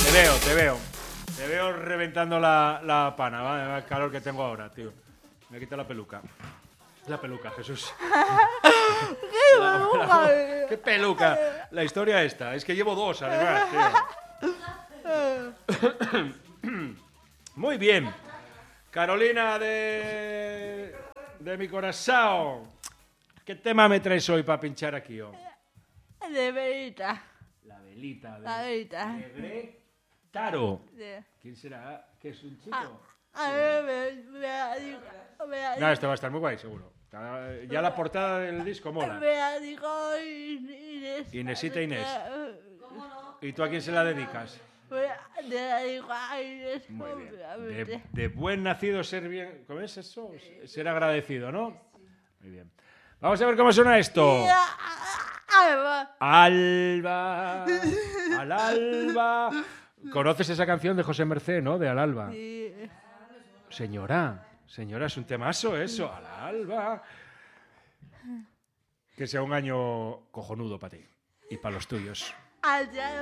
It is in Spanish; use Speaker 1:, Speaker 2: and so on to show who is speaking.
Speaker 1: Te veo. Te veo reventando la pana, ¿vale? El calor que tengo ahora, tío. Me quita la peluca. La peluca, Jesús.
Speaker 2: ¡Qué peluca!
Speaker 1: ¿Qué peluca? La historia esta. Es que llevo dos, además, tío. Muy bien. Carolina de mi corazón. ¿Qué tema me traes hoy para pinchar aquí?
Speaker 2: De velita.
Speaker 1: La velita.
Speaker 2: La velita.
Speaker 1: De Greg Taro.
Speaker 2: Sí.
Speaker 1: ¿Quién será? ¿Qué es un chico?
Speaker 2: A ver,
Speaker 1: No, esto va a estar muy guay, seguro. Ya la portada del disco mola.
Speaker 2: me dijo Inés.
Speaker 1: Inesita Inés. ¿Y tú a quién se la dedicas? Muy bien. De buen nacido ser bien... ¿Cómo es eso? Ser agradecido, ¿no? Muy bien. Vamos a ver cómo suena esto. Alba. Al alba. ¿Conoces esa canción de José Mercé, no? De Al alba.
Speaker 2: Sí.
Speaker 1: Señora, es un temazo eso. Al alba. Que sea un año cojonudo para ti y para los tuyos.
Speaker 2: Allá